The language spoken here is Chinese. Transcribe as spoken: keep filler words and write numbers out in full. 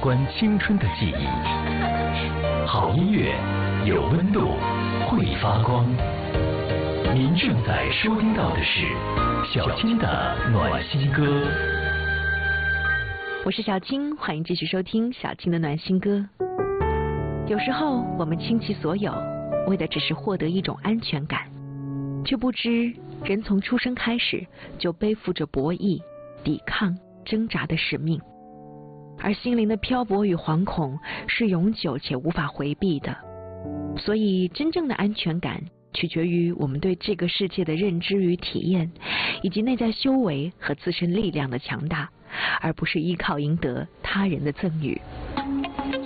关青春的记忆。好音乐，有温度，会发光。您正在收听到的是小青的暖心歌。 我是小青，欢迎继续收听小青的暖心歌。有时候我们倾其所有，为的只是获得一种安全感，却不知人从出生开始就背负着博弈、抵抗、挣扎的使命，而心灵的漂泊与惶恐是永久且无法回避的。所以真正的安全感取决于我们对这个世界的认知与体验，以及内在修为和自身力量的强大，而不是依靠赢得他人的赠予。